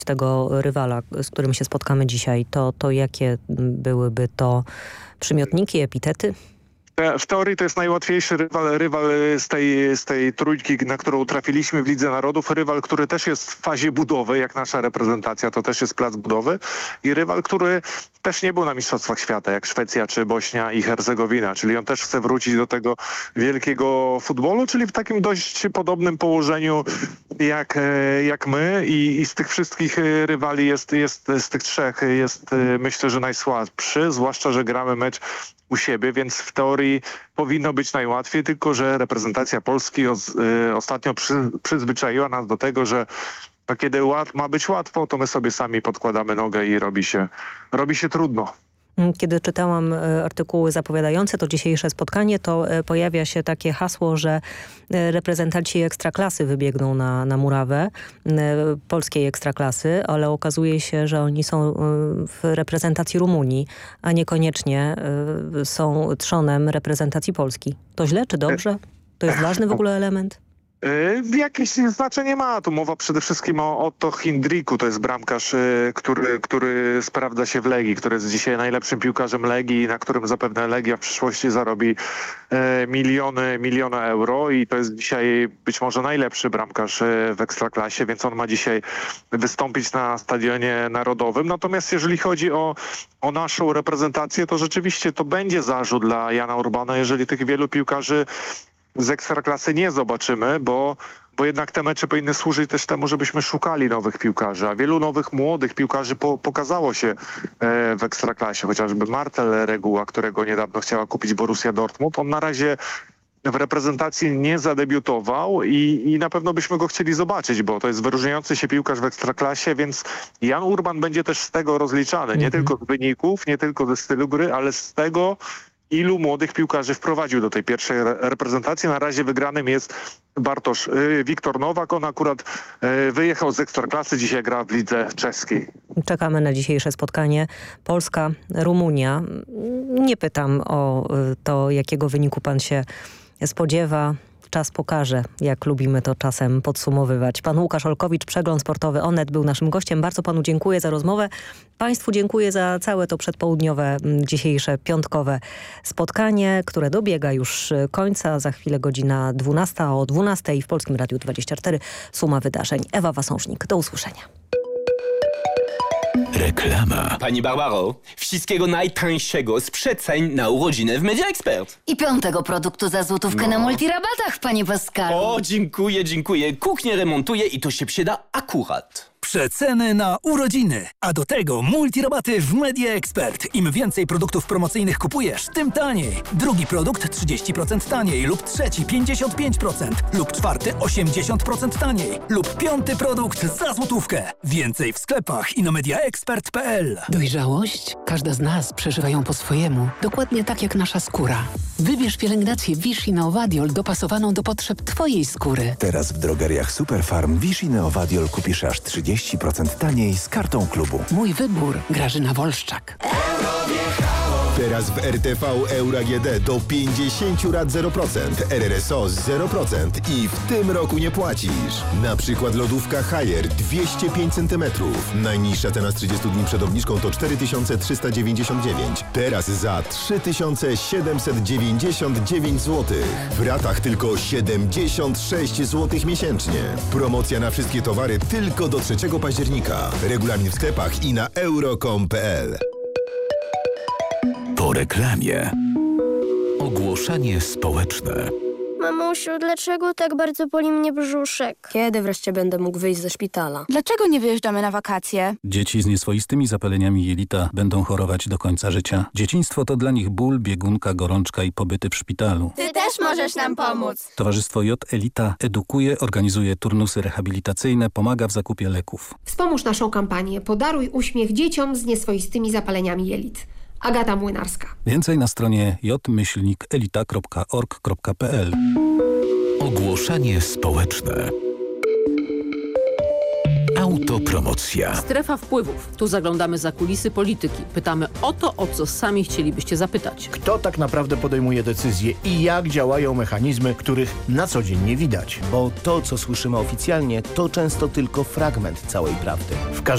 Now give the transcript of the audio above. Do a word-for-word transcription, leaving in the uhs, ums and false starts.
tego rywala, z którym się spotkamy dzisiaj, to, to jakie byłyby to przymiotniki, epitety? W teorii to jest najłatwiejszy rywal, rywal z tej, z tej trójki, na którą trafiliśmy w Lidze Narodów. Rywal, który też jest w fazie budowy, jak nasza reprezentacja, to też jest plac budowy. I rywal, który też nie był na Mistrzostwach Świata, jak Szwecja czy Bośnia i Hercegowina. Czyli on też chce wrócić do tego wielkiego futbolu, czyli w takim dość podobnym położeniu jak, jak my. I, i z tych wszystkich rywali jest, jest z tych trzech jest myślę, że najsłabszy, zwłaszcza, że gramy mecz u siebie, więc w teorii powinno być najłatwiej, tylko że reprezentacja Polski os, y, ostatnio przy, przyzwyczaiła nas do tego, że no, kiedy łat, ma być łatwo, to my sobie sami podkładamy nogę i robi się, robi się trudno. Kiedy czytałam artykuły zapowiadające to dzisiejsze spotkanie, to pojawia się takie hasło, że reprezentanci ekstraklasy wybiegną na, na murawę polskiej ekstraklasy, ale okazuje się, że oni są w reprezentacji Rumunii, a niekoniecznie są trzonem reprezentacji Polski. To źle czy dobrze? To jest ważny w ogóle element? Yy, jakieś znaczenie ma. Tu mowa przede wszystkim o Otto Hindriku. To jest bramkarz, yy, który, który sprawdza się w Legii, który jest dzisiaj najlepszym piłkarzem Legii, na którym zapewne Legia w przyszłości zarobi yy, miliony, miliony euro i to jest dzisiaj być może najlepszy bramkarz yy, w Ekstraklasie, więc on ma dzisiaj wystąpić na Stadionie Narodowym. Natomiast jeżeli chodzi o, o naszą reprezentację, to rzeczywiście to będzie zarzut dla Jana Urbana, jeżeli tych wielu piłkarzy z Ekstraklasy nie zobaczymy, bo, bo jednak te mecze powinny służyć też temu, żebyśmy szukali nowych piłkarzy, a wielu nowych młodych piłkarzy po, pokazało się e, w Ekstraklasie, chociażby Martel Reguła, którego niedawno chciała kupić Borussia Dortmund. On na razie w reprezentacji nie zadebiutował i, i na pewno byśmy go chcieli zobaczyć, bo to jest wyróżniający się piłkarz w Ekstraklasie, więc Jan Urban będzie też z tego rozliczany, nie tylko z wyników, nie tylko ze stylu gry, ale z tego, ilu młodych piłkarzy wprowadził do tej pierwszej re- reprezentacji. Na razie wygranym jest Bartosz yy, Wiktor Nowak. On akurat yy, wyjechał z Ekstraklasy, dzisiaj gra w lidze czeskiej. Czekamy na dzisiejsze spotkanie. Polska, Rumunia. Nie pytam o to, jakiego wyniku pan się spodziewa. Czas pokaże, jak lubimy to czasem podsumowywać. Pan Łukasz Olkowicz, Przegląd Sportowy Onet był naszym gościem. Bardzo panu dziękuję za rozmowę. Państwu dziękuję za całe to przedpołudniowe, dzisiejsze piątkowe spotkanie, które dobiega już końca. Za chwilę godzina dwunasta, a o dwunastej w Polskim Radiu dwadzieścia cztery suma wydarzeń. Ewa Wasążnik, do usłyszenia. Reklama. Pani Barbaro, wszystkiego najtańszego z przeceń na urodziny w Media Expert. I piątego produktu za złotówkę No. na multirabatach, panie Pascalu. O, dziękuję, dziękuję. Kuchnię remontuję i to się przyda akurat. Przeceny na urodziny, a do tego multirabaty w Media Expert. Im więcej produktów promocyjnych kupujesz, tym taniej. Drugi produkt trzydzieści procent taniej lub trzeci pięćdziesiąt pięć procent lub czwarty osiemdziesiąt procent taniej lub piąty produkt za złotówkę. Więcej w sklepach i na mediaexpert kropka p l. Dojrzałość? Każda z nas przeżywa ją po swojemu, dokładnie tak jak nasza skóra. Wybierz pielęgnację Vichy Neovadiol dopasowaną do potrzeb twojej skóry. Teraz w drogeriach Superfarm Vichy Neovadiol kupisz aż trzydzieści procent taniej z kartą klubu. Mój wybór. Grażyna Wolszczak. Teraz w R T V Euro A G D do pięćdziesiąt rat zero procent, R R S O zero procent i w tym roku nie płacisz. Na przykład lodówka Haier dwieście pięć centymetrów. Najniższa cena z trzydziestu dni przed obniżką to cztery tysiące trzysta dziewięćdziesiąt dziewięć. Teraz za trzy tysiące siedemset dziewięćdziesiąt dziewięć złotych. W ratach tylko siedemdziesiąt sześć złotych miesięcznie. Promocja na wszystkie towary tylko do trzeciego października. Regulamin w sklepach i na euro kropka com kropka p l. Po reklamie. Ogłoszenie społeczne. Mamusiu, dlaczego tak bardzo boli mnie brzuszek? Kiedy wreszcie będę mógł wyjść ze szpitala? Dlaczego nie wyjeżdżamy na wakacje? Dzieci z nieswoistymi zapaleniami jelita będą chorować do końca życia. Dzieciństwo to dla nich ból, biegunka, gorączka i pobyty w szpitalu. Ty też możesz nam pomóc. Towarzystwo J Elita edukuje, organizuje turnusy rehabilitacyjne, pomaga w zakupie leków. Wspomóż naszą kampanię Podaruj uśmiech dzieciom z nieswoistymi zapaleniami jelit. Agata Młynarska. Więcej na stronie j myślnik elita kropka org kropka p l. Ogłoszenie społeczne. Autopromocja. Strefa wpływów. Tu zaglądamy za kulisy polityki. Pytamy o to, o co sami chcielibyście zapytać. Kto tak naprawdę podejmuje decyzje i jak działają mechanizmy, których na co dzień nie widać? Bo to, co słyszymy oficjalnie, to często tylko fragment całej prawdy. W